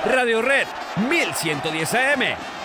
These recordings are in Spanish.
Radio Red 1110 AM.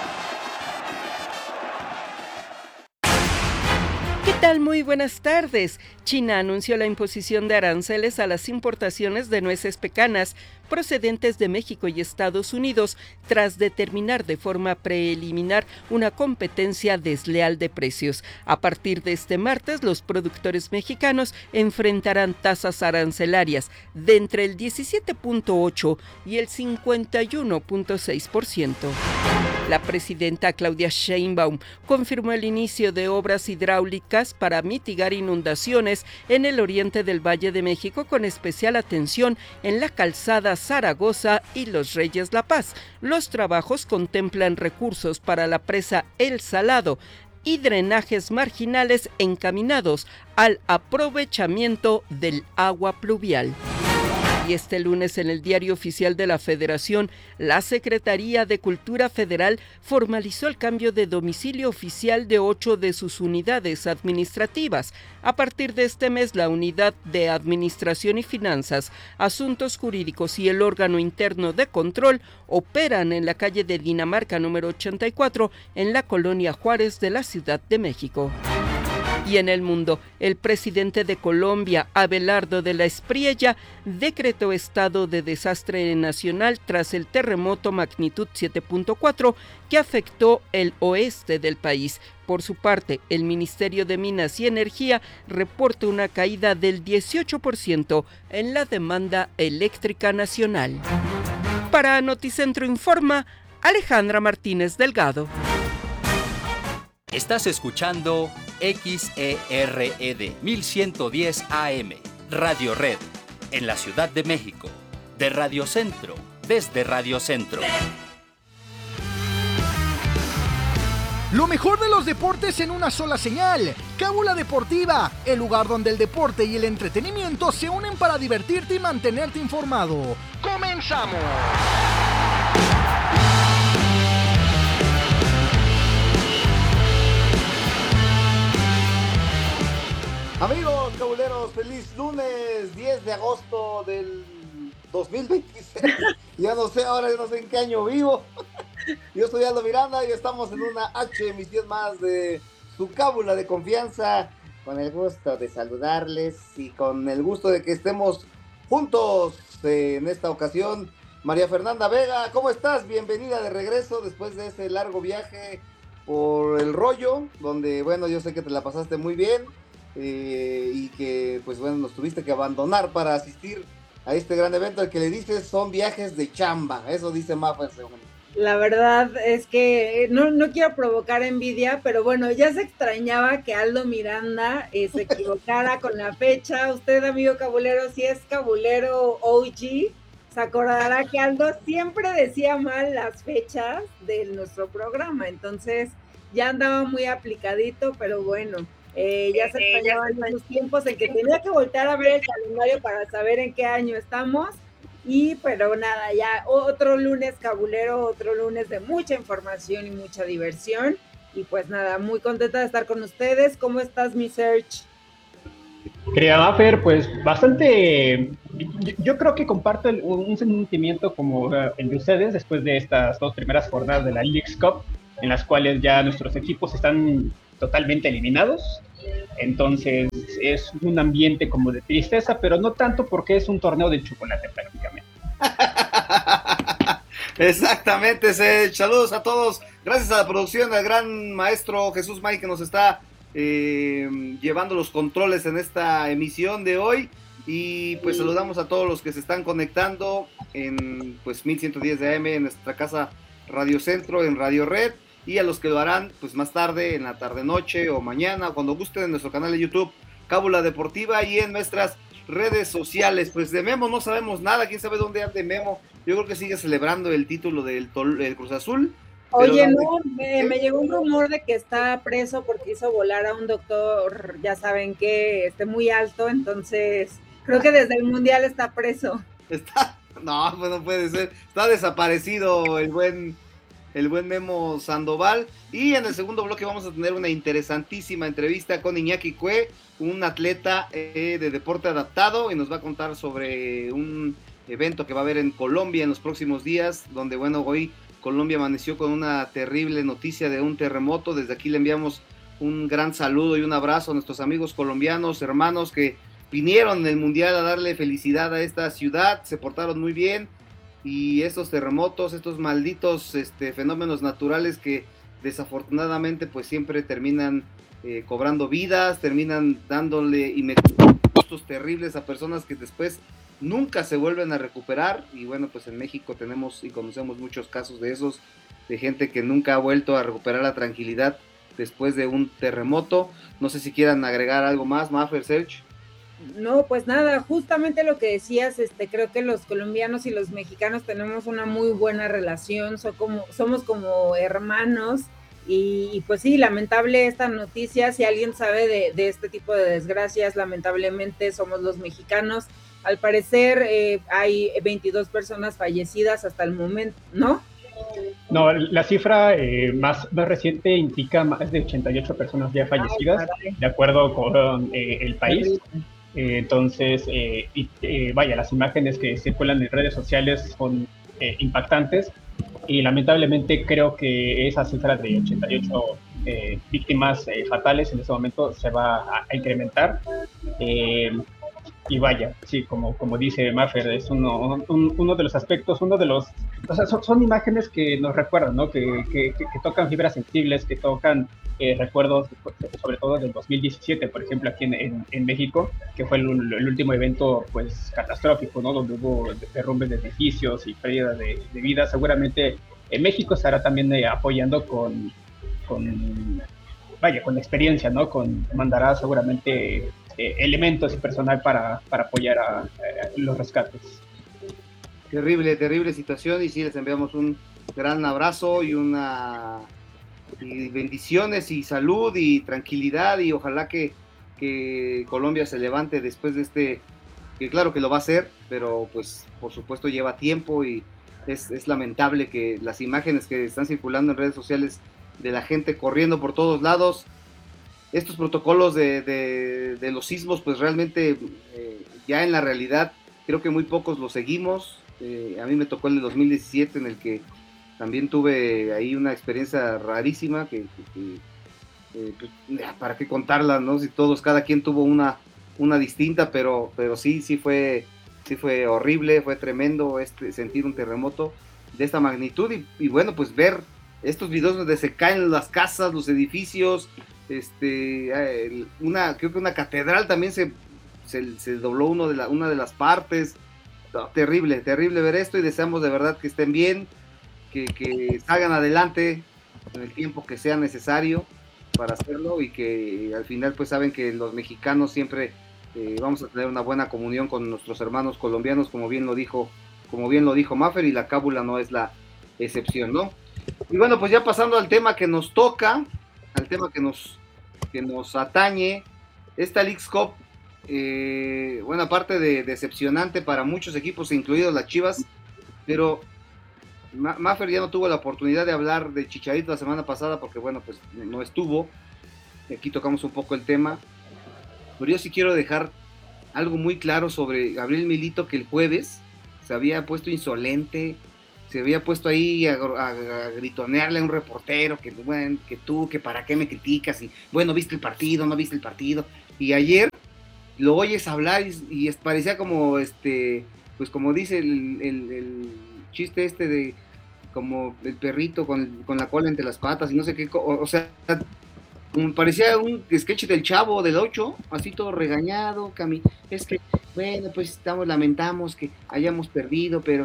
¿Qué tal? Muy buenas tardes. China anunció la imposición de aranceles a las importaciones de nueces pecanas procedentes de México y Estados Unidos tras determinar de forma preliminar una competencia desleal de precios. A partir de este martes, los productores mexicanos enfrentarán tasas arancelarias de entre el 17.8 y el 51.6%. La presidenta Claudia Sheinbaum confirmó el inicio de obras hidráulicas para mitigar inundaciones en el oriente del Valle de México, con especial atención en la calzada Zaragoza y Los Reyes La Paz. Los trabajos contemplan recursos para la presa El Salado y drenajes marginales encaminados al aprovechamiento del agua pluvial. Y este lunes, en el Diario Oficial de la Federación, la Secretaría de Cultura Federal formalizó el cambio de domicilio oficial de 8 de sus unidades administrativas. A partir de este mes, la Unidad de Administración y Finanzas, Asuntos Jurídicos y el órgano interno de control operan en la calle de Dinamarca número 84, en la colonia Juárez de la Ciudad de México. Y en el mundo, el presidente de Colombia, Abelardo de la Espriella, decretó estado de desastre nacional tras el terremoto magnitud 7.4 que afectó el oeste del país. Por su parte, el Ministerio de Minas y Energía reporta una caída del 18% en la demanda eléctrica nacional. Para Noticentro Informa, Alejandra Martínez Delgado. Estás escuchando XERED 1110 AM, Radio Red, en la Ciudad de México, de Radio Centro, desde Radio Centro. Lo mejor de los deportes en una sola señal. Cábula Deportiva, el lugar donde el deporte y el entretenimiento se unen para divertirte y mantenerte informado. ¡Comenzamos! Amigos cabuleros, feliz lunes 10 de agosto del 2026. Ya no sé, ahora yo no sé en qué año vivo. Yo soy Aldo Miranda y estamos en una emisión más de su cábula de confianza, con el gusto de saludarles y con el gusto de que estemos juntos en esta ocasión. María Fernanda Vega, ¿cómo estás? Bienvenida de regreso después de ese largo viaje por el rollo, donde, bueno, yo sé que te la pasaste muy bien. Y que pues bueno, nos tuviste que abandonar para asistir a este gran evento al que le dices son viajes de chamba, eso dice Mafa. La verdad es que no quiero provocar envidia, pero bueno, ya se extrañaba que Aldo Miranda se equivocara con la fecha. Usted, amigo cabulero, si es cabulero OG, se acordará que Aldo siempre decía mal las fechas de nuestro programa, entonces ya andaba muy aplicadito, pero bueno. Ya se extrañaban esos tiempos en que tenía que voltear a ver el calendario para saber en qué año estamos. Pero nada, ya otro lunes cabulero, otro lunes de mucha información y mucha diversión. Y pues nada, muy contenta de estar con ustedes. ¿Cómo estás, mi Serge? Querida Maffer, pues bastante, yo creo que comparto un sentimiento como el de ustedes después de estas 2 primeras jornadas de la Leagues Cup, en las cuales ya nuestros equipos están totalmente eliminados. Entonces es un ambiente como de tristeza, pero no tanto porque es un torneo de chocolate prácticamente. Exactamente, saludos a todos. Gracias a la producción, al gran maestro Jesús May que nos está llevando los controles en esta emisión de hoy. Y pues saludamos a todos los que se están conectando en pues 1110 de AM en nuestra casa Radio Centro, en Radio Red. Y a los que lo harán pues más tarde, en la tarde noche o mañana, cuando gusten, en nuestro canal de YouTube Cábula Deportiva y en nuestras redes sociales. Pues de Memo no sabemos nada, quién sabe dónde ande Memo. Yo creo que sigue celebrando el título del Cruz Azul. Oye, no, me llegó un rumor de que está preso porque hizo volar a un doctor, ya saben que muy alto, entonces creo que desde el Mundial está preso. No, pues no puede ser, está desaparecido el buen Memo Sandoval. Y en el segundo bloque vamos a tener una interesantísima entrevista con Iñaki Cue, un atleta de deporte adaptado, y nos va a contar sobre un evento que va a haber en Colombia en los próximos días, donde bueno, hoy Colombia amaneció con una terrible noticia de un terremoto. Desde aquí le enviamos un gran saludo y un abrazo a nuestros amigos colombianos, hermanos que vinieron en el Mundial a darle felicidad a esta ciudad, se portaron muy bien, y estos terremotos, estos malditos fenómenos naturales que desafortunadamente pues siempre terminan cobrando vidas, terminan dándole y metiendo costos terribles a personas que después nunca se vuelven a recuperar. Y bueno, pues en México tenemos y conocemos muchos casos de esos, de gente que nunca ha vuelto a recuperar la tranquilidad después de un terremoto. No sé si quieran agregar algo más, Mafer, Serge. No, pues nada, justamente lo que decías, creo que los colombianos y los mexicanos tenemos una muy buena relación, somos como hermanos, y pues sí, lamentable esta noticia. Si alguien sabe de este tipo de desgracias, lamentablemente somos los mexicanos. Al parecer hay 22 personas fallecidas hasta el momento, ¿no? No, la cifra más reciente indica más de 88 personas ya fallecidas, de acuerdo con el país. Entonces, vaya, las imágenes que circulan en redes sociales son impactantes, y lamentablemente creo que esa cifra de 88 víctimas fatales en este momento se va a incrementar. Y vaya, sí, como dice Mafer, es uno de los aspectos, o sea, son imágenes que nos recuerdan, ¿no? Que tocan fibras sensibles, que tocan recuerdos, sobre todo del 2017, por ejemplo, aquí en México, que fue el último evento, pues, catastrófico, ¿no? Donde hubo derrumbes de edificios y pérdida de vidas. Seguramente en México estará también apoyando con experiencia, ¿no? Mandará seguramente elementos y personal para apoyar a los rescates. Terrible, terrible situación, y sí, les enviamos un gran abrazo y bendiciones y salud y tranquilidad, y ojalá que Colombia se levante después de que claro que lo va a hacer, pero pues por supuesto lleva tiempo, y es lamentable que las imágenes que están circulando en redes sociales de la gente corriendo por todos lados. Estos protocolos de los sismos, pues realmente ya en la realidad creo que muy pocos los seguimos. A mí me tocó el de 2017, en el que también tuve ahí una experiencia rarísima, que pues, para qué contarla, ¿no? Si todos, cada quien tuvo una distinta, pero sí fue horrible, fue tremendo sentir un terremoto de esta magnitud, y bueno, pues ver estos videos donde se caen las casas, los edificios. Creo que una catedral también se dobló una de las partes. No, terrible ver esto, y deseamos de verdad que estén bien, que salgan adelante en el tiempo que sea necesario para hacerlo, y que al final pues saben que los mexicanos siempre vamos a tener una buena comunión con nuestros hermanos colombianos, como bien lo dijo Mafer, y la cábula no es la excepción, ¿no? Y bueno, pues ya pasando al tema que nos toca, al tema que nos atañe, esta Leagues Cup, bueno, aparte de decepcionante para muchos equipos, incluidos las Chivas, pero Mafer ya no tuvo la oportunidad de hablar de Chicharito la semana pasada, porque bueno, pues no estuvo. Aquí tocamos un poco el tema, pero yo sí quiero dejar algo muy claro sobre Gabriel Milito, que el jueves se había puesto insolente, se había puesto ahí a gritonearle a un reportero que bueno, que tú, que para qué me criticas, y bueno, ¿viste el partido? ¿No viste el partido? Y ayer lo oyes hablar y parecía como pues como dice el chiste de como el perrito con la cola entre las patas y no sé qué, o sea, parecía un sketch del Chavo del 8, así todo regañado, es que bueno, pues lamentamos que hayamos perdido, pero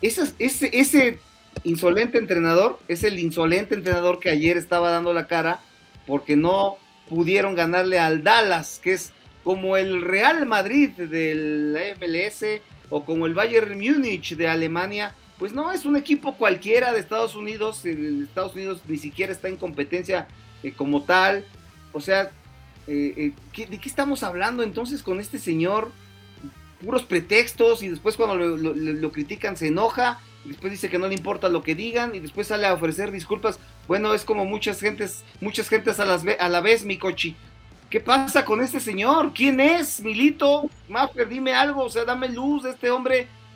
ese insolente entrenador es el insolente entrenador que ayer estaba dando la cara porque no pudieron ganarle al Dallas, que es como el Real Madrid del MLS o como el Bayern Múnich de Alemania. Pues no, es un equipo cualquiera de Estados Unidos. Estados Unidos ni siquiera está en competencia como tal. O sea, ¿de qué estamos hablando entonces con este señor? Puros pretextos, y después cuando lo critican se enoja, y después dice que no le importa lo que digan, y después sale a ofrecer disculpas. Bueno, es como muchas gentes a la vez, mi cochi. ¿Qué pasa con este señor? ¿Quién es, Milito? Mafer, dime algo, o sea, dame luz de este hombre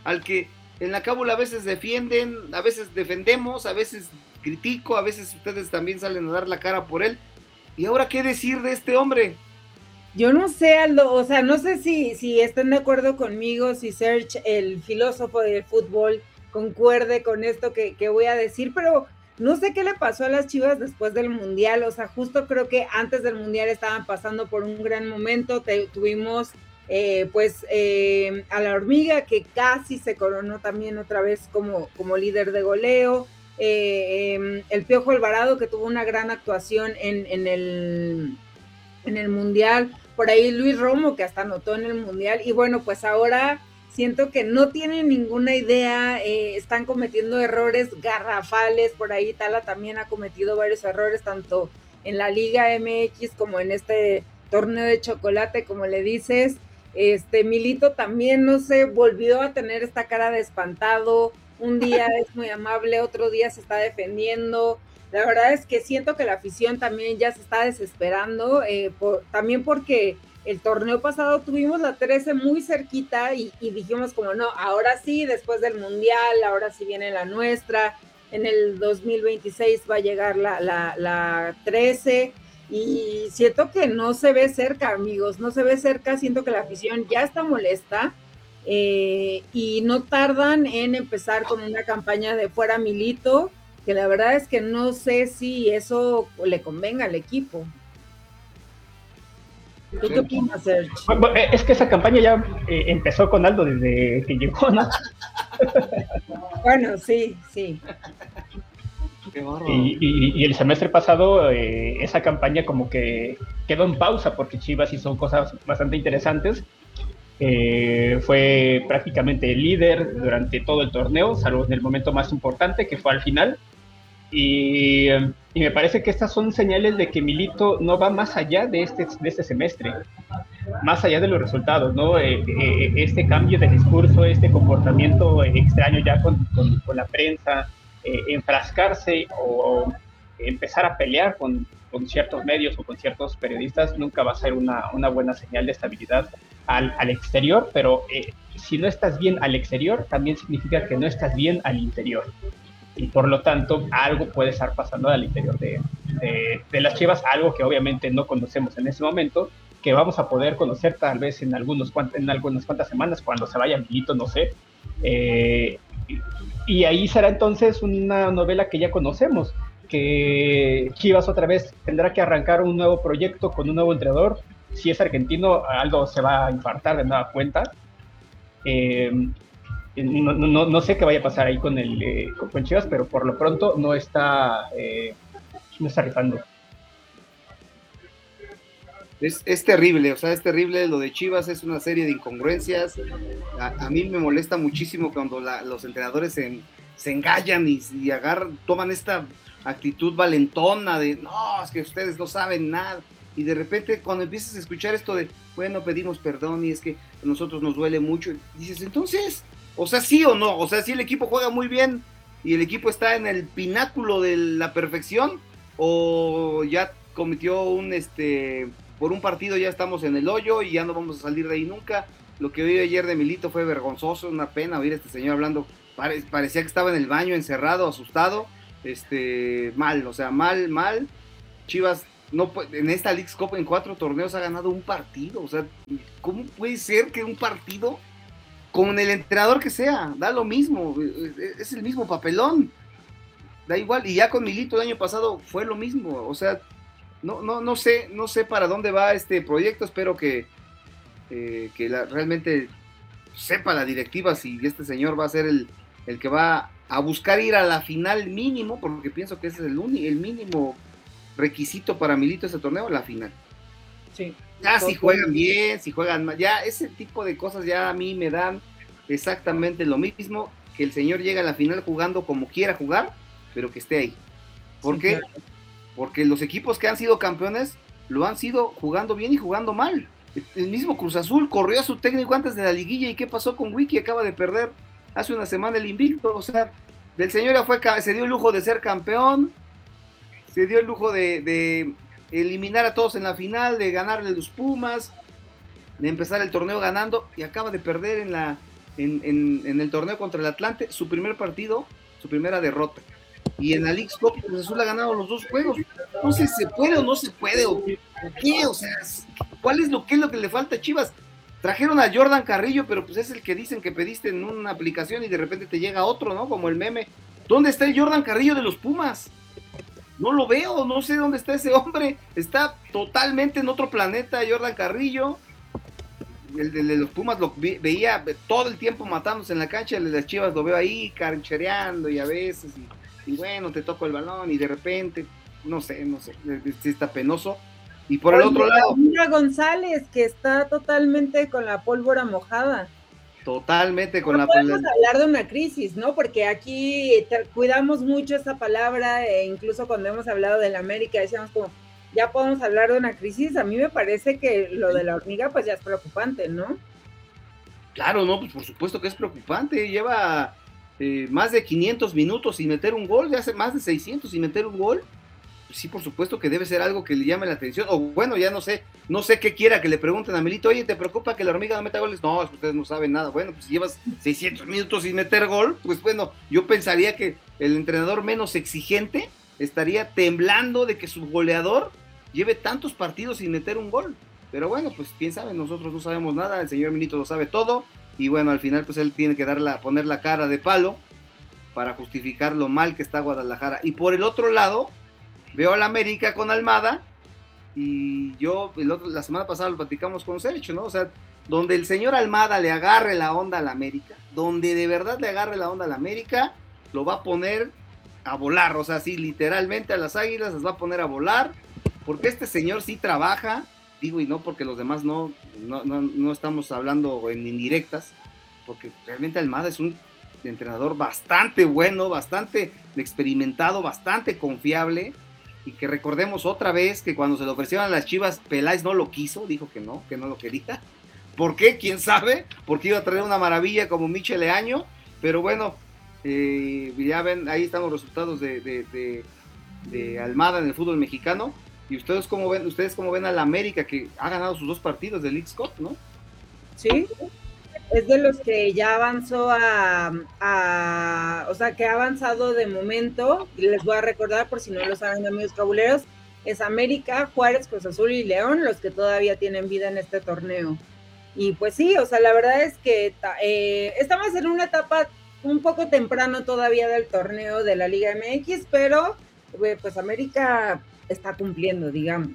al que en la cábula a veces defienden, a veces defendemos, a veces critico, a veces ustedes también salen a dar la cara por él. ¿Y ahora qué decir de este hombre? Yo no sé, Aldo, o sea, no sé si están de acuerdo conmigo, si Serge, el filósofo del fútbol, concuerde con esto que voy a decir, pero no sé qué le pasó a las Chivas después del Mundial. O sea, justo creo que antes del Mundial estaban pasando por un gran momento. Tuvimos a la Hormiga, que casi se coronó también otra vez como líder de goleo. El Piojo Alvarado, que tuvo una gran actuación en el Mundial. Por ahí Luis Romo, que hasta anotó en el Mundial. Y bueno, pues ahora siento que no tienen ninguna idea, están cometiendo errores garrafales. Por ahí Tala también ha cometido varios errores, tanto en la Liga MX como en este torneo de chocolate, como le dices. Milito también, no sé, volvió a tener esta cara de espantado. Un día es muy amable, otro día se está defendiendo. La verdad es que siento que la afición también ya se está desesperando, también porque el torneo pasado tuvimos la 13 muy cerquita y dijimos como no, ahora sí, después del Mundial, ahora sí viene la nuestra, en el 2026 va a llegar la 13 y siento que no se ve cerca, amigos, no se ve cerca, siento que la afición ya está molesta y no tardan en empezar con una campaña de fuera Milito, que la verdad es que no sé si eso le convenga al equipo. ¿Tú qué opinas, Serge? Bueno, es que esa campaña ya empezó con Aldo desde que llegó, ¿no? Bueno, sí. Y el semestre pasado esa campaña como que quedó en pausa porque Chivas hizo cosas bastante interesantes. Fue prácticamente el líder durante todo el torneo, salvo en el momento más importante, que fue al final. Y me parece que estas son señales de que Milito no va más allá de este semestre, más allá de los resultados, ¿no? Este cambio de discurso, este comportamiento extraño ya con la prensa, enfrascarse o empezar a pelear con ciertos medios o con ciertos periodistas nunca va a ser una buena señal de estabilidad al exterior, pero si no estás bien al exterior, también significa que no estás bien al interior. Y por lo tanto, algo puede estar pasando al interior de las Chivas, algo que obviamente no conocemos en ese momento, que vamos a poder conocer tal vez en algunas cuantas semanas, cuando se vaya Milito, no sé. Y ahí será entonces una novela que ya conocemos, que Chivas otra vez tendrá que arrancar un nuevo proyecto con un nuevo entrenador. Si es argentino, Aldo se va a infartar de nueva cuenta. No sé qué vaya a pasar ahí con Chivas, pero por lo pronto no está rifando. Es terrible, o sea, es terrible lo de Chivas, es una serie de incongruencias. A mí me molesta muchísimo cuando los entrenadores se engallan y toman esta actitud valentona de, no, es que ustedes no saben nada. Y de repente cuando empiezas a escuchar esto de, bueno, pedimos perdón y es que a nosotros nos duele mucho, dices, entonces, o sea, sí o no, o sea, si el equipo juega muy bien y el equipo está en el pináculo de la perfección, o ya cometió por un partido ya estamos en el hoyo y ya no vamos a salir de ahí nunca. Lo que oí ayer de Milito fue vergonzoso, una pena oír a este señor hablando, parecía que estaba en el baño encerrado, asustado, mal, o sea, mal. Chivas no en esta Leagues Cup en 4 torneos ha ganado un partido, o sea, ¿cómo puede ser que un partido con el entrenador que sea, da lo mismo, es el mismo papelón, da igual, y ya con Milito el año pasado fue lo mismo, o sea, no sé para dónde va este proyecto, espero que realmente sepa la directiva si este señor va a ser el que va a buscar ir a la final mínimo, porque pienso que ese es el mínimo requisito para Milito este torneo, la final. Sí. Ya si juegan bien, si juegan mal, ya ese tipo de cosas ya a mí me dan exactamente lo mismo, que el señor llegue a la final jugando como quiera jugar, pero que esté ahí. ¿Por qué? Claro. Porque los equipos que han sido campeones lo han sido jugando bien y jugando mal. El mismo Cruz Azul corrió a su técnico antes de la liguilla, y ¿qué pasó con Wiki? Acaba de perder hace una semana el invicto, o sea, del señor ya se dio el lujo de ser campeón, se dio el lujo de eliminar a todos en la final, de ganarle a los Pumas, de empezar el torneo ganando, y acaba de perder en el torneo contra el Atlante, su primer partido, su primera derrota. Y en la Leagues Cup, Cruz Azul ha ganado los 2 juegos. No sé si se puede o no se puede, o qué, o sea, qué es lo que le falta a Chivas. Trajeron a Jordan Carrillo, pero pues es el que dicen que pediste en una aplicación y de repente te llega otro, ¿no? Como el meme. ¿Dónde está el Jordan Carrillo de los Pumas? No lo veo, no sé dónde está ese hombre. Está totalmente en otro planeta Jordan Carrillo. El de los Pumas lo veía todo el tiempo matándose en la cancha, el de las Chivas lo veo ahí canchereando y a veces, y bueno, te toco el balón y de repente, no sé, está penoso. Y por el otro lado... Mira González, que está totalmente con la pólvora mojada. Totalmente con la... Podemos hablar de una crisis, ¿no? Porque aquí cuidamos mucho esa palabra, e incluso cuando hemos hablado de la América, decíamos como, ya podemos hablar de una crisis. A mí me parece que lo de la hormiga pues ya es preocupante, ¿no? Claro, no, pues por supuesto que es preocupante. Lleva más de 500 minutos sin meter un gol, ya hace más de 600 sin meter un gol. Pues sí, por supuesto que debe ser algo que le llame la atención. O bueno, ya no sé qué quiera que le pregunten a Melito, oye, ¿te preocupa que la hormiga no meta goles? No, es que ustedes no saben nada. Bueno, pues llevas 600 minutos sin meter gol, pues bueno, yo pensaría que el entrenador menos exigente estaría temblando de que su goleador lleve tantos partidos sin meter un gol. Pero bueno, pues quién sabe, nosotros no sabemos nada, el señor Milito lo sabe todo, y bueno, al final pues él tiene que poner la cara de palo para justificar lo mal que está Guadalajara. Y por el otro lado, veo al América con Almada, y yo la semana pasada lo platicamos con Sergio, ¿no? O sea, donde el señor Almada le agarre la onda a la América, donde de verdad le agarre la onda a la América, lo va a poner a volar, o sea, sí, literalmente a las Águilas las va a poner a volar, porque este señor sí trabaja, digo, y no porque los demás no estamos hablando en indirectas, porque realmente Almada es un entrenador bastante bueno, bastante experimentado, bastante confiable, y que recordemos otra vez que cuando se lo ofrecieron a las Chivas, Peláez no lo quiso, dijo que no lo quería. ¿Por qué? ¿Quién sabe? Porque iba a traer una maravilla como Michel Leaño, pero bueno, ya ven, ahí están los resultados de Almada en el fútbol mexicano. ¿Y ustedes cómo ven a la América, que ha ganado sus 2 partidos de Leagues Cup, no? Sí, es de los que ya avanzó o sea, que ha avanzado de momento, y les voy a recordar por si no lo saben, amigos cabuleros, es América, Juárez, Cruz Azul y León los que todavía tienen vida en este torneo. Y pues sí, o sea, la verdad es que estamos en una etapa un poco temprano todavía del torneo de la Liga MX, pero pues América está cumpliendo, digamos.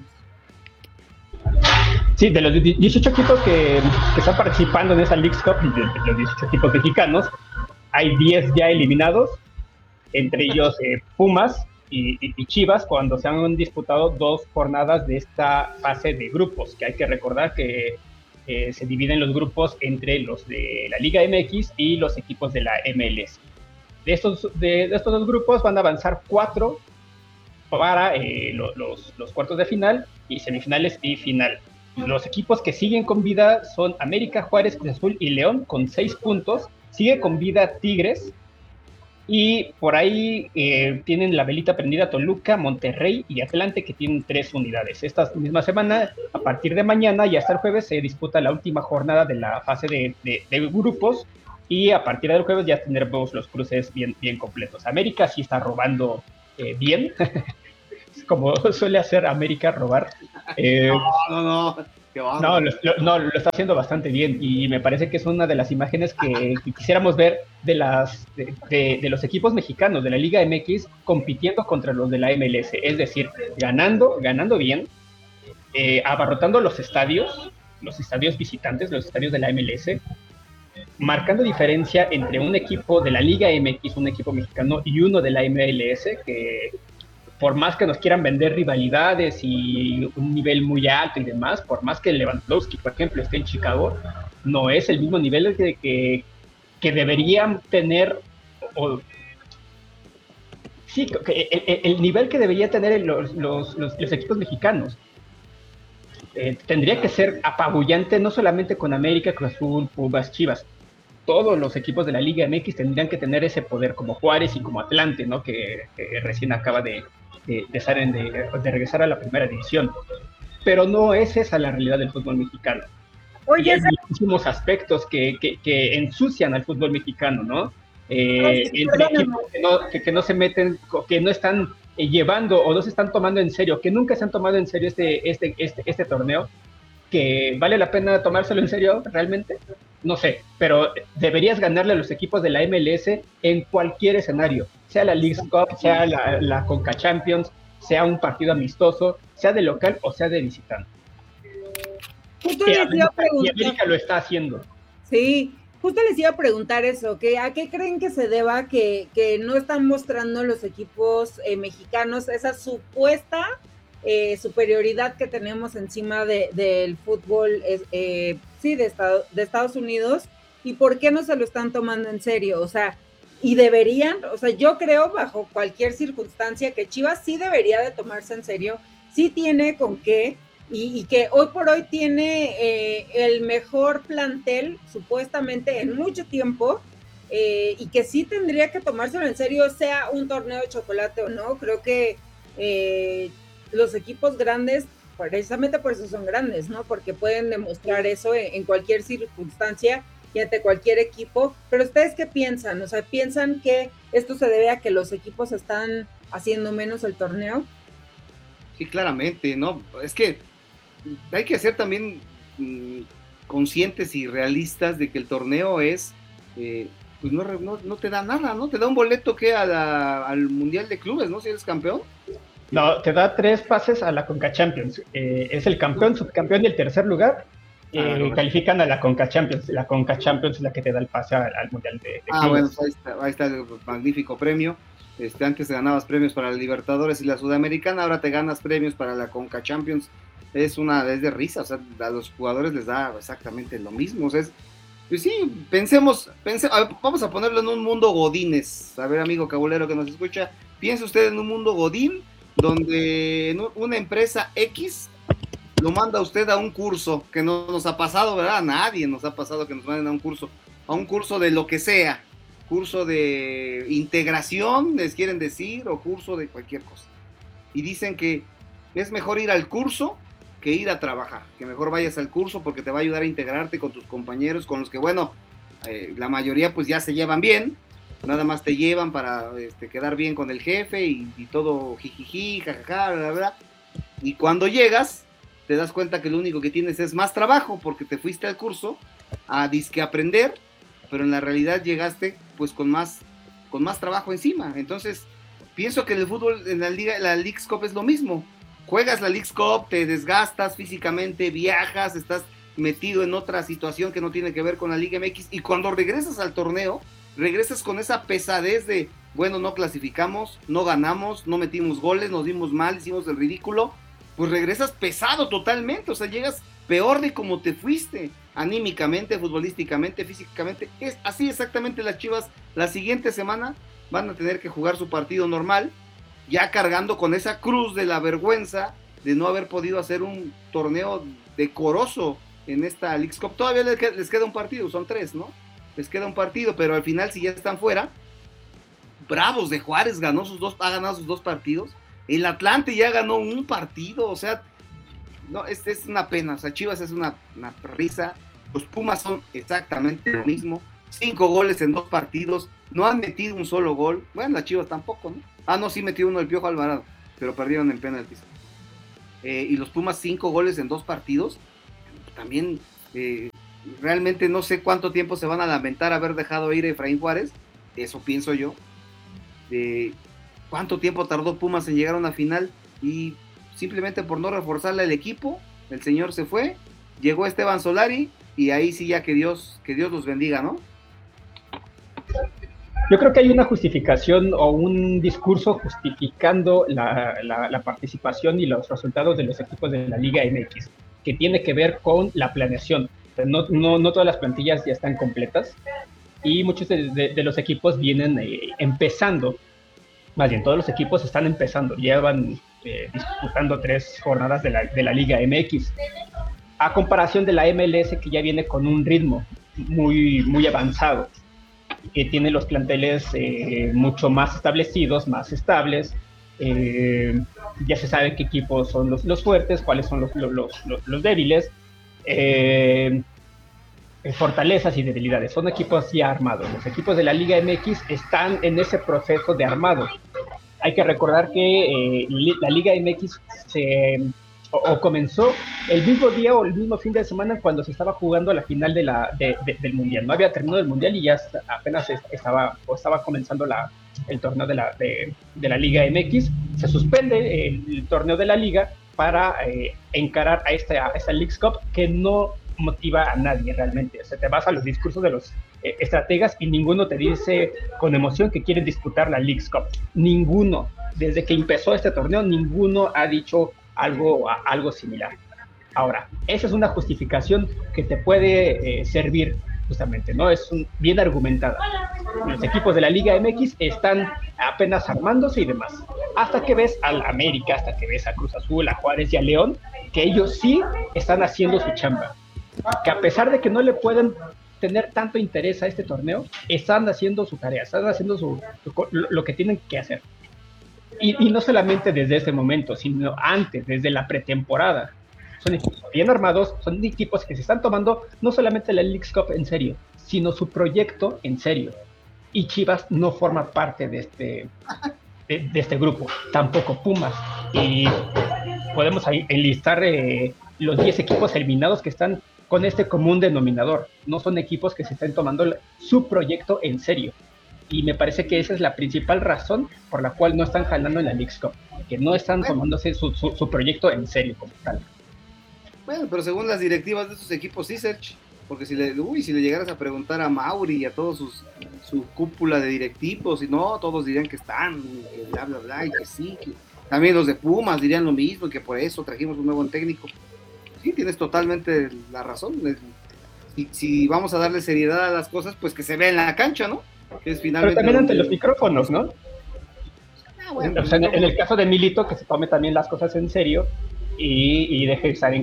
Sí, de los 18 equipos que están participando en esa Leagues Cup, de los 18 equipos mexicanos, hay 10 ya eliminados, entre ellos Pumas y Chivas, cuando se han disputado 2 jornadas de esta fase de grupos, que hay que recordar que se dividen los grupos entre los de la Liga MX y los equipos de la MLS. De estos 2 grupos van a avanzar 4 para los cuartos de final y semifinales y final. Los equipos que siguen con vida son América, Juárez, Cruz Azul y León con 6 puntos. Sigue con vida Tigres y por ahí tienen la velita prendida Toluca, Monterrey y Atlante, que tienen 3 unidades. Esta misma semana, a partir de mañana y hasta el jueves, se disputa la última jornada de la fase de grupos, y a partir del jueves ya tendremos los cruces bien completos. América sí está robando bien, como suele hacer América, robar. No, lo está haciendo bastante bien, y me parece que es una de las imágenes que quisiéramos ver de los equipos mexicanos de la Liga MX compitiendo contra los de la MLS, es decir, ganando bien, abarrotando los estadios visitantes, los estadios de la MLS, marcando diferencia entre un equipo de la Liga MX, un equipo mexicano, y uno de la MLS, que por más que nos quieran vender rivalidades y un nivel muy alto y demás, por más que Lewandowski, por ejemplo, esté en Chicago, no es el mismo nivel que deberían tener, el nivel que debería tener los equipos mexicanos. Tendría que ser apabullante, no solamente con América, Cruz Azul, Pumas, Chivas. Todos los equipos de la Liga MX tendrían que tener ese poder, como Juárez y como Atlante, ¿no? Que recién acaba de regresar a la primera división. Pero no es esa la realidad del fútbol mexicano. Oye, hay muchísimos aspectos que ensucian al fútbol mexicano, ¿no? Entre equipos que no se meten, que no están llevando o no se están tomando en serio, que nunca se han tomado en serio este torneo, que vale la pena tomárselo en serio realmente, no sé, pero deberías ganarle a los equipos de la MLS en cualquier escenario, sea la Leagues Cup, sea la Conca Champions, sea un partido amistoso, sea de local o sea de visitante. Justo les iba a preguntar. Y América lo está haciendo. Sí, justo les iba a preguntar eso, que ¿a qué creen que se deba que no están mostrando los equipos mexicanos esa supuesta superioridad que tenemos encima del fútbol sí, de Estados Unidos? ¿Y por qué no se lo están tomando en serio? O sea, y deberían, o sea, yo creo bajo cualquier circunstancia que Chivas sí debería de tomarse en serio, sí tiene con qué, y que hoy por hoy tiene el mejor plantel supuestamente en mucho tiempo, y que sí tendría que tomárselo en serio, sea un torneo de chocolate o no. Creo que los equipos grandes, precisamente por eso son grandes, ¿no? Porque pueden demostrar eso en cualquier circunstancia y ante cualquier equipo. Pero ¿ustedes qué piensan? O sea, ¿piensan que esto se debe a que los equipos están haciendo menos el torneo? Sí, claramente, ¿no? Es que hay que ser también conscientes y realistas de que el torneo es, pues no te da nada, ¿no? Te da un boleto que al Mundial de Clubes, ¿no? Si eres campeón. No, te da 3 pases a la Conca Champions. Es el campeón, subcampeón y el tercer lugar. Califican a la Conca Champions. La Conca Champions es la que te da el pase al Mundial de Clubes. Bueno, pues ahí está el magnífico premio. Antes te ganabas premios para la Libertadores y la Sudamericana, ahora te ganas premios para la Conca Champions. Es de risa, o sea, a los jugadores les da exactamente lo mismo. O sea, pues sí, pensemos, vamos a ponerlo en un mundo godines. A ver, amigo cabulero que nos escucha, piense usted en un mundo godín donde una empresa X lo manda a usted a un curso, que no nos ha pasado, ¿verdad? A nadie nos ha pasado que nos manden a un curso de lo que sea, curso de integración, les quieren decir, o curso de cualquier cosa. Y dicen que es mejor ir al curso que ir a trabajar, que mejor vayas al curso porque te va a ayudar a integrarte con tus compañeros, con los que, bueno, la mayoría pues ya se llevan bien, nada más te llevan para quedar bien con el jefe y todo jijiji, jajaja, bla, bla. Y cuando llegas, te das cuenta que lo único que tienes es más trabajo porque te fuiste al curso a disque aprender, pero en la realidad llegaste pues con más trabajo encima. Entonces, pienso que en el fútbol, en la Leagues Cup es lo mismo. Juegas la Leagues Cup, te desgastas físicamente, viajas, estás metido en otra situación que no tiene que ver con la Liga MX, y cuando regresas al torneo, regresas con esa pesadez de, bueno, no clasificamos, no ganamos, no metimos goles, nos dimos mal, hicimos el ridículo, pues regresas pesado totalmente, o sea, llegas peor de como te fuiste, anímicamente, futbolísticamente, físicamente. Es así exactamente. Las Chivas la siguiente semana van a tener que jugar su partido normal, ya cargando con esa cruz de la vergüenza de no haber podido hacer un torneo decoroso en esta Leagues Cup. Todavía les queda un partido, son 3, ¿no? Les queda un partido, pero al final, si ya están fuera, Bravos de Juárez ha ganado sus 2 partidos, el Atlante ya ganó un partido, o sea, no, es una pena. O sea, Chivas es una risa. Los Pumas son exactamente lo mismo, 5 goles en 2 partidos, no han metido un solo gol. Bueno, las Chivas tampoco, ¿no? No, sí metió uno el Piojo Alvarado, pero perdieron en penaltis. Y los Pumas 5 goles en 2 partidos. También realmente no sé cuánto tiempo se van a lamentar haber dejado ir a Efraín Juárez. Eso pienso yo. ¿Cuánto tiempo tardó Pumas en llegar a una final? Y simplemente por no reforzarle al equipo, el señor se fue, llegó Esteban Solari, y ahí sí ya que Dios los bendiga, ¿no? Yo creo que hay una justificación o un discurso justificando la participación y los resultados de los equipos de la Liga MX, que tiene que ver con la planeación. No todas las plantillas ya están completas y muchos de los equipos vienen empezando. Más bien, todos los equipos están empezando, llevan disputando 3 jornadas de la Liga MX, a comparación de la MLS, que ya viene con un ritmo muy, muy avanzado, que tiene los planteles mucho más establecidos, más estables. Ya se sabe qué equipos son los fuertes, cuáles son los débiles. fortalezas y debilidades. Son equipos ya armados. Los equipos de la Liga MX están en ese proceso de armado. Hay que recordar que la Liga MX comenzó el mismo día o el mismo fin de semana cuando se estaba jugando la final del Mundial. No había terminado el Mundial y ya apenas estaba comenzando el torneo de la Liga MX. Se suspende el torneo de la Liga para encarar a esta Leagues Cup que no motiva a nadie realmente. O sea, te vas a los discursos de los estrategas y ninguno te dice con emoción que quieren disputar la Leagues Cup. Ninguno. Desde que empezó este torneo, ninguno ha dicho algo similar. Ahora, esa es una justificación que te puede servir justamente, ¿no? Es bien argumentada. Los equipos de la Liga MX están apenas armándose y demás. Hasta que ves al América, hasta que ves a Cruz Azul, a Juárez y a León, que ellos sí están haciendo su chamba. Que a pesar de que no le pueden tener tanto interés a este torneo, están haciendo su tarea, están haciendo lo que tienen que hacer. Y no solamente desde este momento, sino antes, desde la pretemporada. Son equipos bien armados, son equipos que se están tomando no solamente la Leagues Cup en serio, sino su proyecto en serio. Y Chivas no forma parte de este grupo, tampoco Pumas. Y podemos enlistar los 10 equipos eliminados que están con este común denominador. No son equipos que se estén tomando su proyecto en serio. Y me parece que esa es la principal razón por la cual no están jalando en la Leagues Cup, que no están tomándose su proyecto en serio como tal. Bueno, pero según las directivas de esos equipos, sí, Serge, porque si le llegaras a preguntar a Mauri y a todos su cúpula de directivos, y no, todos dirían que están, que bla, bla, bla, y que sí, que también los de Pumas dirían lo mismo, y que por eso trajimos un nuevo técnico. Sí, tienes totalmente la razón. Si vamos a darle seriedad a las cosas, pues que se vea en la cancha, ¿no? Que es finalmente. Pero también ante los micrófonos, ¿no? Bueno, o sea, en el caso de Milito, que se tome también las cosas en serio y deje de estar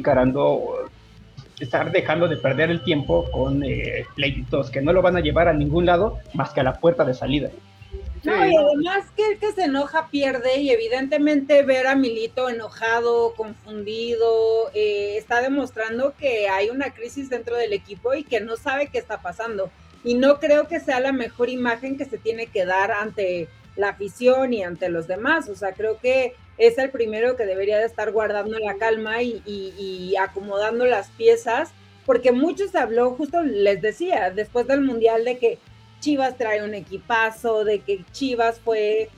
estar dejando de perder el tiempo con pleitos que no lo van a llevar a ningún lado más que a la puerta de salida. No, y además que el que se enoja pierde, y evidentemente ver a Milito enojado, confundido, está demostrando que hay una crisis dentro del equipo y que no sabe qué está pasando. Y no creo que sea la mejor imagen que se tiene que dar ante la afición y ante los demás. O sea, creo que es el primero que debería de estar guardando la calma y acomodando las piezas, porque mucho se habló, justo les decía, después del Mundial, de que Chivas trae un equipazo, de que Chivas fue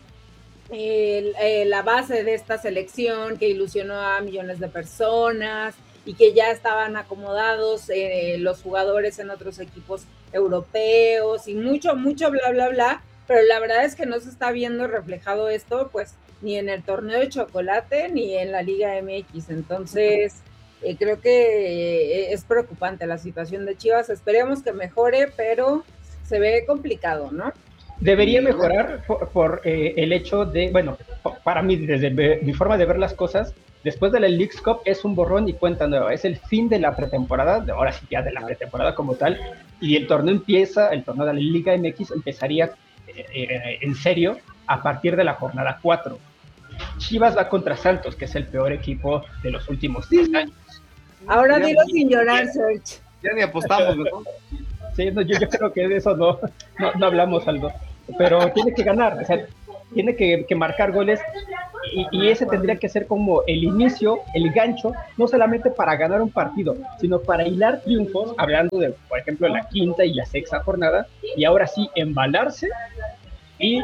la base de esta selección que ilusionó a millones de personas y que ya estaban acomodados los jugadores en otros equipos europeos y mucho bla, bla, bla, pero la verdad es que no se está viendo reflejado esto, pues, ni en el torneo de chocolate ni en la Liga MX. Entonces, creo que es preocupante la situación de Chivas. Esperemos que mejore, pero se ve complicado, ¿no? Debería mejorar por el hecho de, bueno, para mí, desde mi forma de ver las cosas, después de la Leagues Cup es un borrón y cuenta nueva, es el fin de la pretemporada, ahora sí ya de la pretemporada como tal, y el torneo de la Liga MX empezaría en serio a partir de la jornada 4. Chivas va contra Santos, que es el peor equipo de los últimos 10 años. Ahora dilo sin llorar, Serge. Ya ni apostamos, ¿no? Sí, no, yo creo que de eso no hablamos, Aldo, pero tiene que ganar, o sea, tiene que marcar goles y ese tendría que ser como el inicio, el gancho, no solamente para ganar un partido, sino para hilar triunfos, hablando de, por ejemplo, la quinta y la sexta jornada, y ahora sí embalarse y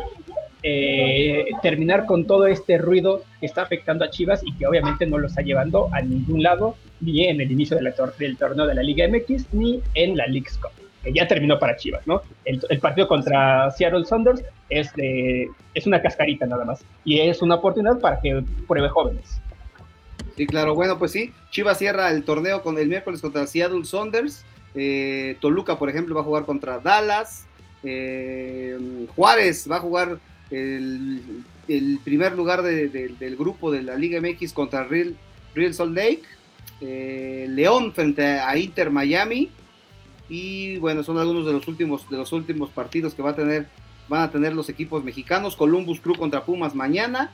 terminar con todo este ruido que está afectando a Chivas y que obviamente no lo está llevando a ningún lado, ni en el inicio del torneo de la Liga MX, ni en la Leagues Cup, que ya terminó para Chivas, ¿no? El partido contra Seattle Sounders es una cascarita nada más, y es una oportunidad para que pruebe jóvenes. Sí, claro, bueno, pues sí, Chivas cierra el torneo con el miércoles contra Seattle Sounders, Toluca, por ejemplo, va a jugar contra Dallas, Juárez va a jugar el primer lugar del grupo de la Liga MX contra Real Salt Lake, León frente a Inter Miami, y bueno, son algunos de los últimos partidos que van a tener los equipos mexicanos. Columbus Crew contra Pumas mañana,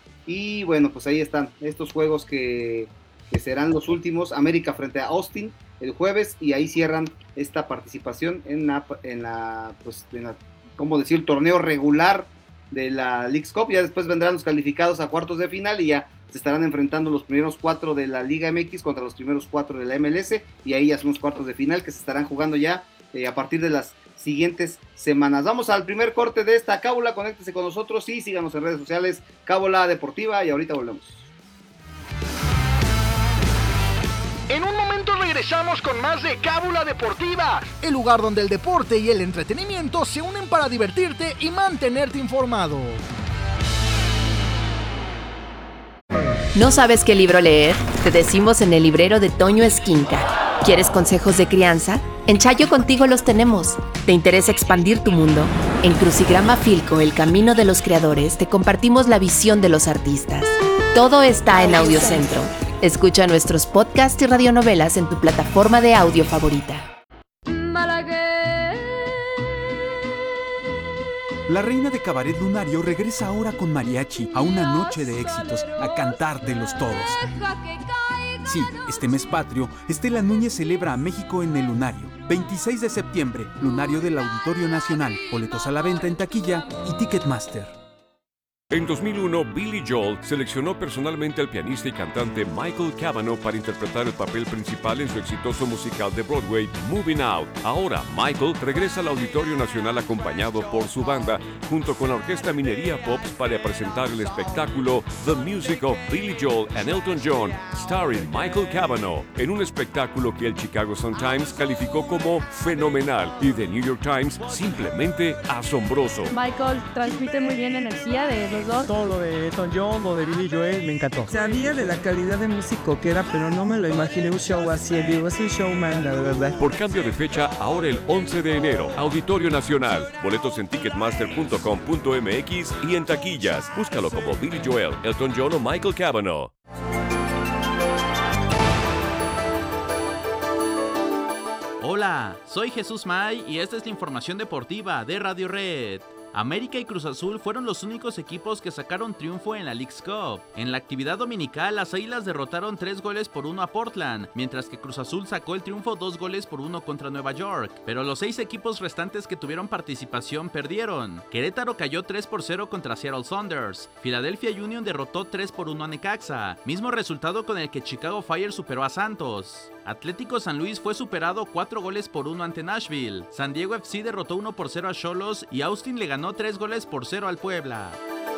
y bueno, pues ahí están estos juegos que serán los últimos. América frente a Austin, el jueves, y ahí cierran esta participación en la ¿cómo decir?, el torneo regular de la Leagues Cup. Ya después vendrán los calificados a cuartos de final y ya se estarán enfrentando los primeros 4 de la Liga MX contra los primeros 4 de la MLS, y ahí ya son los cuartos de final que se estarán jugando ya a partir de las siguientes semanas. Vamos al primer corte de esta cábula. Conéctese con nosotros y síganos en redes sociales, Cábula Deportiva, y ahorita volvemos. En un momento regresamos con más de Cábula Deportiva, el lugar donde el deporte y el entretenimiento se unen para divertirte y mantenerte informado. ¿No sabes qué libro leer? Te decimos en el librero de Toño Esquinca. ¿Quieres consejos de crianza? En Chayo Contigo los tenemos. ¿Te interesa expandir tu mundo? En Crucigrama Filco, el camino de los creadores, te compartimos la visión de los artistas. Todo está en Audiocentro. Escucha nuestros podcasts y radionovelas en tu plataforma de audio favorita. La reina de Cabaret Lunario regresa ahora con mariachi a una noche de éxitos, a cantártelos todos. Sí, este mes patrio, Estela Núñez celebra a México en el Lunario. 26 de septiembre, Lunario del Auditorio Nacional. Boletos a la venta en taquilla y Ticketmaster. En 2001, Billy Joel seleccionó personalmente al pianista y cantante Michael Cavanaugh para interpretar el papel principal en su exitoso musical de Broadway, Moving Out. Ahora, Michael regresa al Auditorio Nacional acompañado por su banda, junto con la Orquesta Minería Pops, para presentar el espectáculo The Music of Billy Joel and Elton John, starring Michael Cavanaugh, en un espectáculo que el Chicago Sun-Times calificó como fenomenal y The New York Times simplemente asombroso. Michael transmite muy bien energía de los dos. Todo lo de Elton John, lo de Billy Joel, me encantó. Sabía de la calidad de músico que era, pero no me lo imaginé un show así en vivo. Es un showman, la verdad. Por cambio de fecha, ahora el 11 de enero, Auditorio Nacional. Boletos en ticketmaster.com.mx y en taquillas. Búscalo como Billy Joel, Elton John o Michael Cavanaugh. Hola, soy Jesús May y esta es la información deportiva de Radio Red. América y Cruz Azul fueron los únicos equipos que sacaron triunfo en la Leagues Cup. En la actividad dominical, las Águilas derrotaron 3-1 a Portland, mientras que Cruz Azul sacó el triunfo 2-1 contra Nueva York. Pero los 6 equipos restantes que tuvieron participación perdieron. Querétaro cayó 3-0 contra Seattle Sounders. Philadelphia Union derrotó 3-1 a Necaxa, mismo resultado con el que Chicago Fire superó a Santos. Atlético San Luis fue superado 4-1 ante Nashville. San Diego FC derrotó 1-0 a Xolos y Austin le ganó 3-0 al Puebla.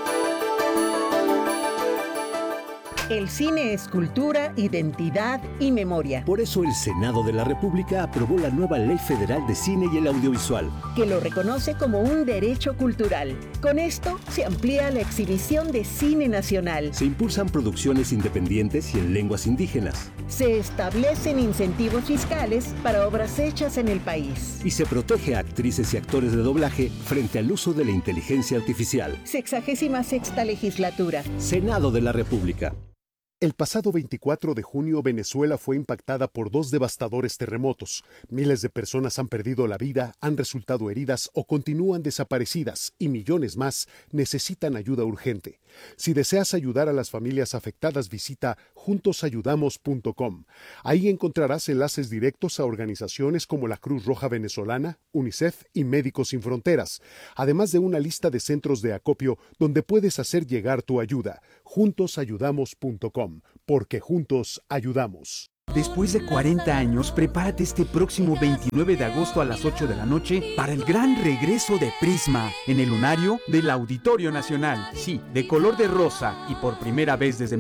El cine es cultura, identidad y memoria. Por eso el Senado de la República aprobó la nueva Ley Federal de Cine y el Audiovisual, que lo reconoce como un derecho cultural. Con esto se amplía la exhibición de cine nacional. Se impulsan producciones independientes y en lenguas indígenas. Se establecen incentivos fiscales para obras hechas en el país. Y se protege a actrices y actores de doblaje frente al uso de la inteligencia artificial. 66ª legislatura. Senado de la República. El pasado 24 de junio, Venezuela fue impactada por 2 devastadores terremotos. Miles de personas han perdido la vida, han resultado heridas o continúan desaparecidas, y millones más necesitan ayuda urgente. Si deseas ayudar a las familias afectadas, visita juntosayudamos.com. Ahí encontrarás enlaces directos a organizaciones como la Cruz Roja Venezolana, UNICEF y Médicos Sin Fronteras, además de una lista de centros de acopio donde puedes hacer llegar tu ayuda. juntosayudamos.com. Porque juntos ayudamos. Después de 40 años, prepárate este próximo 29 de agosto a las 8 de la noche para el gran regreso de Prisma en el Lunario del Auditorio Nacional. Sí, de color de rosa y por primera vez desde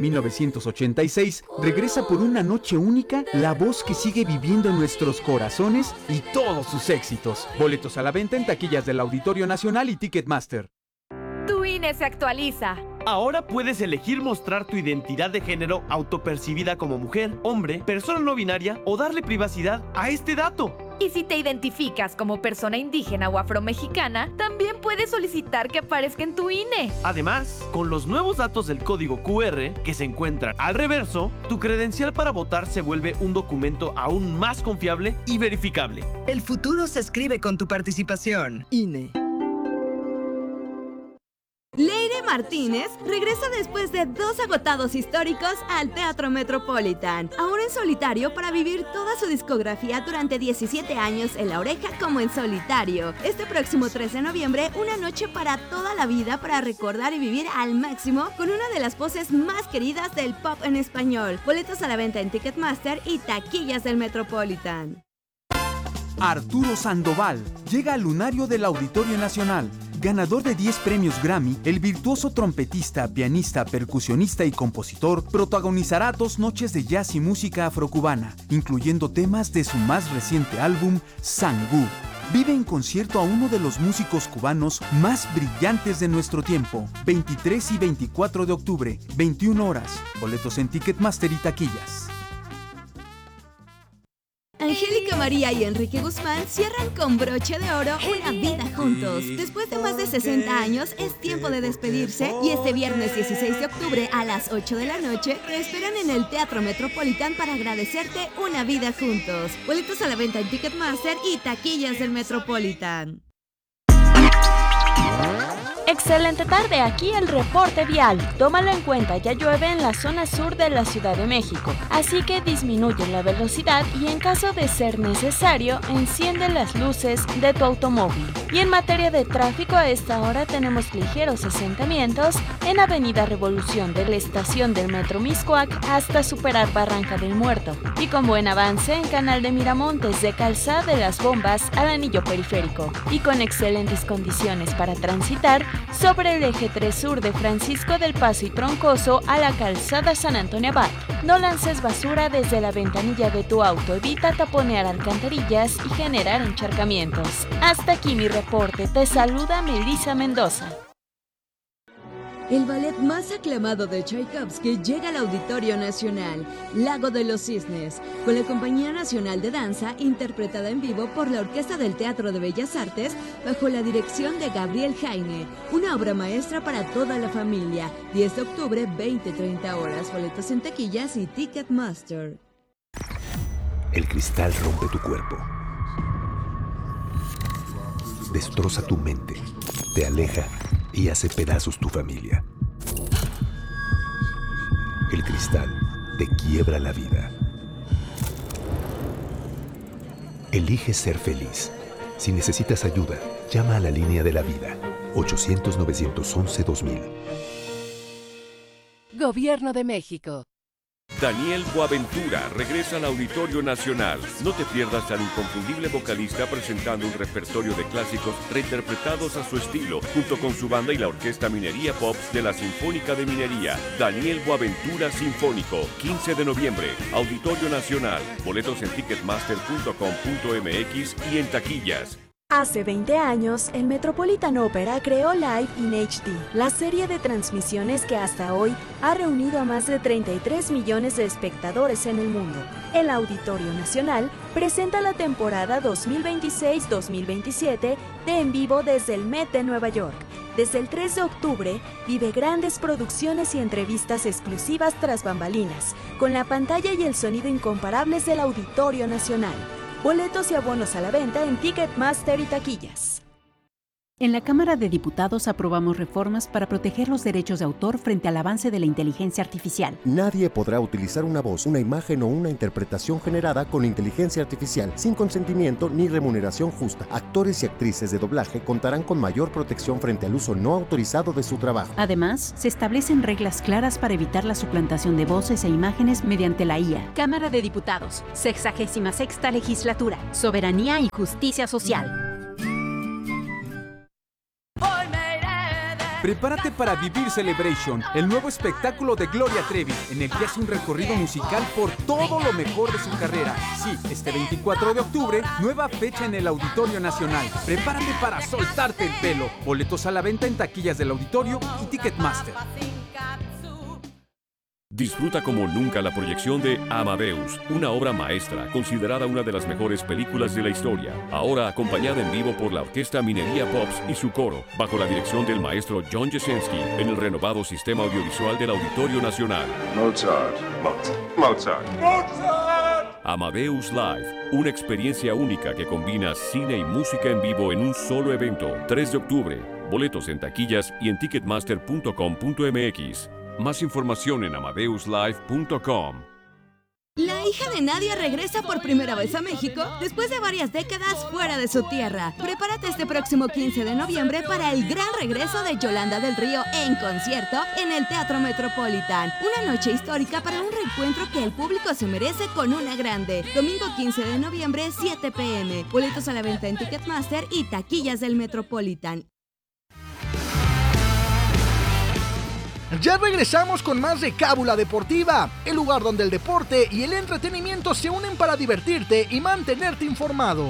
1986, regresa por una noche única la voz que sigue viviendo en nuestros corazones y todos sus éxitos. Boletos a la venta en taquillas del Auditorio Nacional y Ticketmaster. Tu INE se actualiza. Ahora puedes elegir mostrar tu identidad de género autopercibida como mujer, hombre, persona no binaria o darle privacidad a este dato. Y si te identificas como persona indígena o afromexicana, también puedes solicitar que aparezca en tu INE. Además, con los nuevos datos del código QR que se encuentran al reverso, tu credencial para votar se vuelve un documento aún más confiable y verificable. El futuro se escribe con tu participación. INE. Leire Martínez regresa después de 2 agotados históricos al Teatro Metropolitan, ahora en solitario para vivir toda su discografía durante 17 años en La Oreja como en solitario. Este próximo 3 de noviembre, una noche para toda la vida para recordar y vivir al máximo con una de las voces más queridas del pop en español. Boletos a la venta en Ticketmaster y taquillas del Metropolitan. Arturo Sandoval llega al lunario del Auditorio Nacional. Ganador de 10 premios Grammy, el virtuoso trompetista, pianista, percusionista y compositor protagonizará 2 noches de jazz y música afrocubana, incluyendo temas de su más reciente álbum, Sangú. Vive en concierto a uno de los músicos cubanos más brillantes de nuestro tiempo. 23 y 24 de octubre, 21 horas. Boletos en Ticketmaster y taquillas. Angélica María y Enrique Guzmán cierran con broche de oro una vida juntos. Después de más de 60 años, es tiempo de despedirse y este viernes 16 de octubre a las 8 de la noche te esperan en el Teatro Metropolitan para agradecerte una vida juntos. Boletos a la venta en Ticketmaster y taquillas del Metropolitan. Excelente tarde, aquí el reporte vial. Tómalo en cuenta, ya llueve en la zona sur de la Ciudad de México, así que disminuye la velocidad y en caso de ser necesario, enciende las luces de tu automóvil. Y en materia de tráfico, a esta hora tenemos ligeros asentamientos en Avenida Revolución de la estación del Metro Mixcoac hasta superar Barranca del Muerto, y con buen avance en Canal de Miramontes de Calzada de las Bombas al anillo periférico, y con excelentes condiciones para transitar sobre el eje 3 sur de Francisco del Paso y Troncoso a la calzada San Antonio Abad. No lances basura desde la ventanilla de tu auto, evita taponear alcantarillas y generar encharcamientos. Hasta aquí mi reporte, te saluda Melissa Mendoza. El ballet más aclamado de Tchaikovsky llega al Auditorio Nacional, Lago de los Cisnes, con la Compañía Nacional de Danza, interpretada en vivo por la Orquesta del Teatro de Bellas Artes, bajo la dirección de Gabriel Jaime. Una obra maestra para toda la familia. 10 de octubre, 20-30 horas. Boletos en taquillas y Ticketmaster. El cristal rompe tu cuerpo. Destroza tu mente. Te aleja y hace pedazos tu familia. El cristal te quiebra la vida. Elige ser feliz. Si necesitas ayuda, llama a la línea de la vida. 800-911-2000. Gobierno de México. Daniel Boaventura regresa al Auditorio Nacional. No te pierdas al inconfundible vocalista presentando un repertorio de clásicos reinterpretados a su estilo, junto con su banda y la Orquesta Minería Pops de la Sinfónica de Minería. Daniel Boaventura Sinfónico, 15 de noviembre, Auditorio Nacional. Boletos en ticketmaster.com.mx y en taquillas. Hace 20 años, el Metropolitan Opera creó Live in HD, la serie de transmisiones que hasta hoy ha reunido a más de 33 millones de espectadores en el mundo. El Auditorio Nacional presenta la temporada 2026-2027 de En Vivo desde el Met de Nueva York. Desde el 3 de octubre, vive grandes producciones y entrevistas exclusivas tras bambalinas, con la pantalla y el sonido incomparables del Auditorio Nacional. Boletos y abonos a la venta en Ticketmaster y taquillas. En la Cámara de Diputados aprobamos reformas para proteger los derechos de autor frente al avance de la inteligencia artificial. Nadie podrá utilizar una voz, una imagen o una interpretación generada con inteligencia artificial sin consentimiento ni remuneración justa. Actores y actrices de doblaje contarán con mayor protección frente al uso no autorizado de su trabajo. Además, se establecen reglas claras para evitar la suplantación de voces e imágenes mediante la IA. Cámara de Diputados, 66ª Legislatura, Soberanía y Justicia Social. Prepárate para vivir Celebration, el nuevo espectáculo de Gloria Trevi, en el que hace un recorrido musical por todo lo mejor de su carrera. Sí, este 24 de octubre, nueva fecha en el Auditorio Nacional. Prepárate para soltarte el pelo. Boletos a la venta en taquillas del Auditorio y Ticketmaster. Disfruta como nunca la proyección de Amadeus, una obra maestra considerada una de las mejores películas de la historia. Ahora acompañada en vivo por la Orquesta Minería Pops y su coro, bajo la dirección del maestro John Jasinski, en el renovado sistema audiovisual del Auditorio Nacional. Mozart. Amadeus Live, una experiencia única que combina cine y música en vivo en un solo evento. 3 de octubre, Boletos en taquillas y en ticketmaster.com.mx. Más información en amadeuslive.com. La hija de Nadia regresa por primera vez a México después de varias décadas fuera de su tierra. Prepárate este próximo 15 de noviembre para el gran regreso de Yolanda del Río en concierto en el Teatro Metropolitan. Una noche histórica para un reencuentro que el público se merece con una grande. Domingo 15 de noviembre, 7 p.m. Boletos a la venta en Ticketmaster y taquillas del Metropolitan. Ya regresamos con más de Cábula Deportiva, el lugar donde el deporte y el entretenimiento se unen para divertirte y mantenerte informado.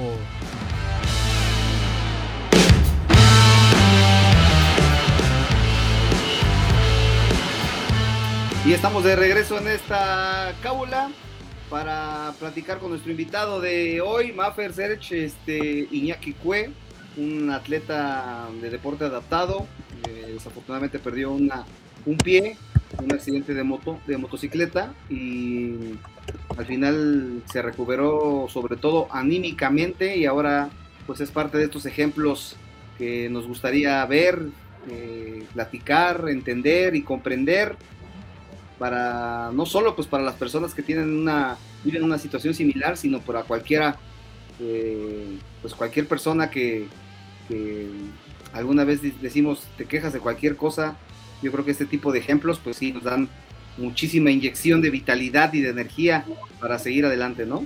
Y estamos de regreso en esta cábula para platicar con nuestro invitado de hoy, Mafer Serge, Iñaki Cue, un atleta de deporte adaptado. Desafortunadamente perdió un pie, un accidente de motocicleta, y al final se recuperó, sobre todo anímicamente, y ahora pues es parte de estos ejemplos que nos gustaría ver, platicar, entender y comprender, para no solo pues para las personas que viven una situación similar, sino para cualquiera, pues cualquier persona que alguna vez decimos te quejas de cualquier cosa. Yo creo que este tipo de ejemplos, pues sí, nos dan muchísima inyección de vitalidad y de energía para seguir adelante, ¿no?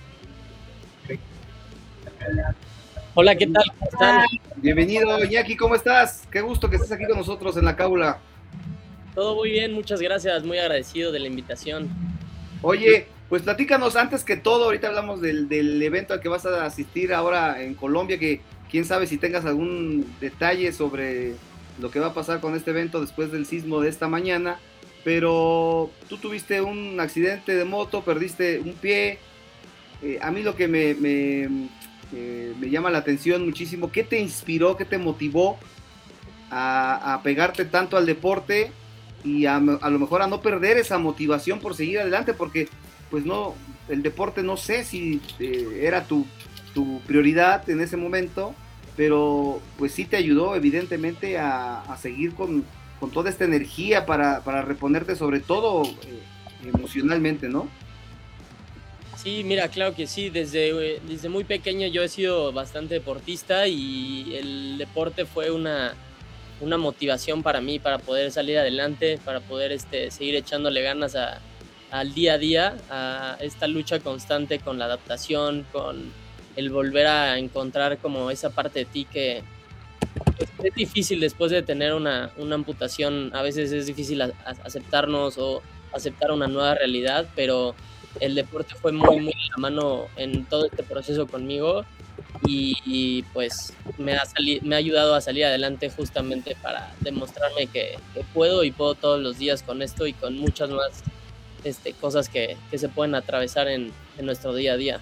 Hola, ¿qué tal? ¿Cómo están? Bienvenido, Iñaki, ¿cómo estás? Qué gusto que estés aquí con nosotros en la cábula. Todo muy bien, muchas gracias, muy agradecido de la invitación. Oye, pues platícanos antes que todo, ahorita hablamos del evento al que vas a asistir ahora en Colombia, que quién sabe si tengas algún detalle sobre lo que va a pasar con este evento después del sismo de esta mañana, pero tú tuviste un accidente de moto, perdiste un pie. A mí lo que me llama la atención muchísimo, ¿qué te inspiró, qué te motivó a pegarte tanto al deporte y a lo mejor a no perder esa motivación por seguir adelante? Porque pues no, el deporte no sé si era tu prioridad en ese momento, pero pues sí te ayudó evidentemente a seguir con toda esta energía para reponerte, sobre todo emocionalmente, ¿no? Sí, mira, claro que sí, desde muy pequeño yo he sido bastante deportista y el deporte fue una motivación para mí, para poder salir adelante, para poder seguir echándole ganas al día a día, a esta lucha constante con la adaptación, con el volver a encontrar como esa parte de ti que es difícil después de tener una amputación. A veces es difícil aceptarnos o aceptar una nueva realidad, pero el deporte fue muy, muy de la mano en todo este proceso conmigo y pues me ha ayudado a salir adelante justamente para demostrarme que puedo todos los días con esto y con muchas más cosas que se pueden atravesar en nuestro día a día.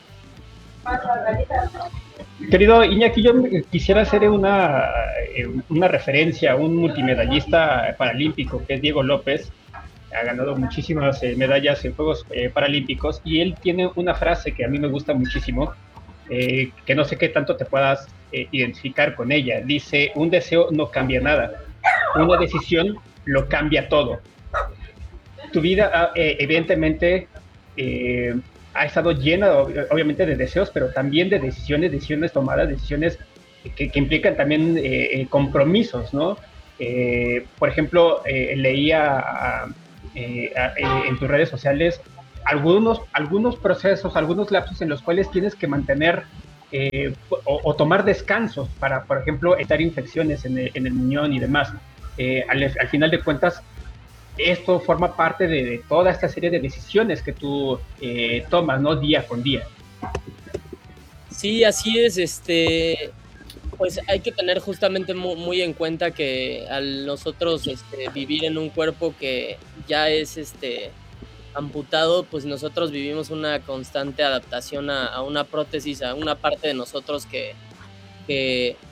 Querido Iñaki, yo quisiera hacer una referencia a un multimedallista paralímpico que es Diego López. Ha ganado muchísimas medallas en Juegos Paralímpicos, y él tiene una frase que a mí me gusta muchísimo, que no sé qué tanto te puedas identificar con ella. Dice: un deseo no cambia nada, una decisión lo cambia todo. Tu vida evidentemente ha estado llena obviamente de deseos, pero también de decisiones tomadas, decisiones que implican también compromisos, ¿no? Por ejemplo, leía en tus redes sociales algunos procesos, algunos lapsos en los cuales tienes que mantener o tomar descansos para, por ejemplo, evitar infecciones en el muñón y demás. Al final de cuentas, esto forma parte de toda esta serie de decisiones que tú tomas, ¿no? Día con día. Sí, así es. Pues hay que tener justamente muy en cuenta que al nosotros vivir en un cuerpo que ya es amputado, pues nosotros vivimos una constante adaptación a una prótesis, a una parte de nosotros que